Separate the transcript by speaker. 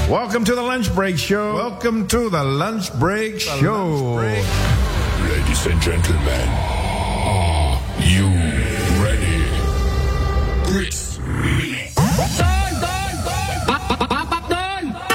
Speaker 1: Welcome to the Lunch Break Show. Welcome to the Lunch Break Show.
Speaker 2: Ladies and gentlemen,